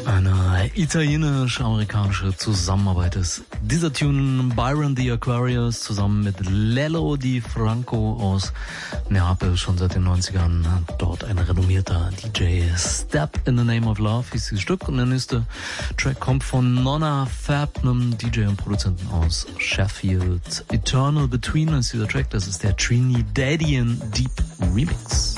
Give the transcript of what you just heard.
Eine italienisch-amerikanische Zusammenarbeit ist dieser Tune Byron the Aquarius zusammen mit Lello Di Franco aus Neapel, schon seit den 90ern. Dort ein renommierter DJ. Step in the Name of Love hieß dieses Stück. Und der nächste Track kommt von Nonna Fab, einem DJ und Produzenten aus Sheffield. Eternal Between ist dieser Track. Das ist der Trinidadian Deep Remix.